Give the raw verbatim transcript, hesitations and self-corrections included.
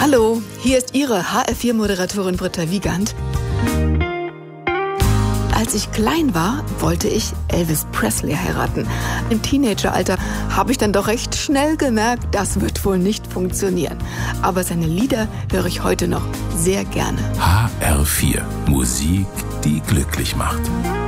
Hallo, hier ist Ihre H R vier Moderatorin Britta Wiegand. Als ich klein war, wollte ich Elvis Presley heiraten. Im Teenageralter habe ich dann doch recht schnell gemerkt, das wird wohl nicht funktionieren. Aber seine Lieder höre ich heute noch sehr gerne. H R vier. Musik, die glücklich macht.